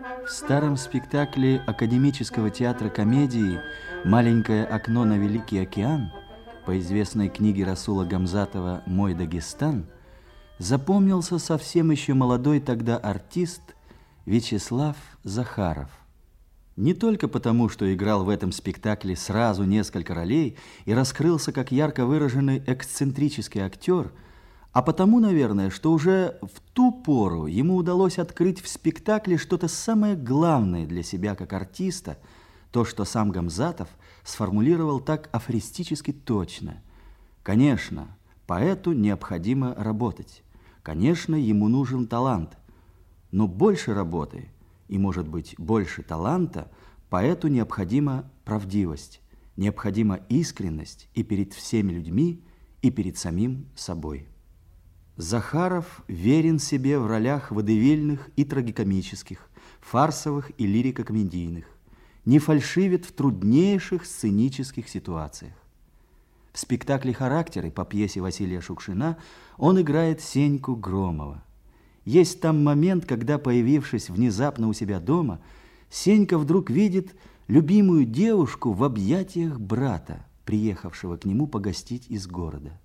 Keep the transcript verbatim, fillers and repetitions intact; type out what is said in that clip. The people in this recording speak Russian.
В старом спектакле Академического театра комедии «Маленькое окно на Великий океан» по известной книге Расула Гамзатова «Мой Дагестан» запомнился совсем еще молодой тогда артист Вячеслав Захаров. Не только потому, что играл в этом спектакле сразу несколько ролей и раскрылся как ярко выраженный эксцентрический актер, а потому, наверное, что уже в ту пору ему удалось открыть в спектакле что-то самое главное для себя как артиста, то, что сам Гамзатов сформулировал так афористически точно. Конечно, поэту необходимо работать. Конечно, ему нужен талант. Но больше работы и, может быть, больше таланта поэту необходима правдивость, необходима искренность и перед всеми людьми, и перед самим собой. Захаров верен себе в ролях водевильных и трагикомических, фарсовых и лирико-комедийных, не фальшивит в труднейших сценических ситуациях. В спектакле «Характеры» по пьесе Василия Шукшина он играет Сеньку Громова. Есть там момент, когда, появившись внезапно у себя дома, Сенька вдруг видит любимую девушку в объятиях брата, приехавшего к нему погостить из города.